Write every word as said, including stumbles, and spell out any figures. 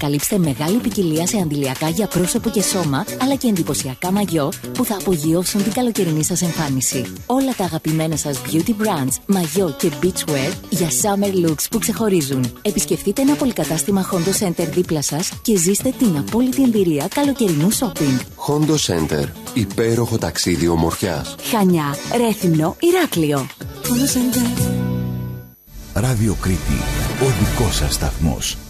Ανακαλύψτε μεγάλη ποικιλία σε αντιλιακά για πρόσωπο και σώμα, αλλά και εντυπωσιακά μαγιό που θα απογειώσουν την καλοκαιρινή σας εμφάνιση. Όλα τα αγαπημένα σας beauty brands, μαγιό και beachwear για summer looks που ξεχωρίζουν. Επισκεφτείτε ένα πολυκατάστημα Hondo Center δίπλα σας και ζήστε την απόλυτη εμπειρία καλοκαιρινού shopping. Hondo Center. Υπέροχο ταξίδι ομορφιάς. Χανιά, Ρέθυμνο, Ηράκλειο. Ράδιο Κρήτη. Ο δικός σας σταθμός.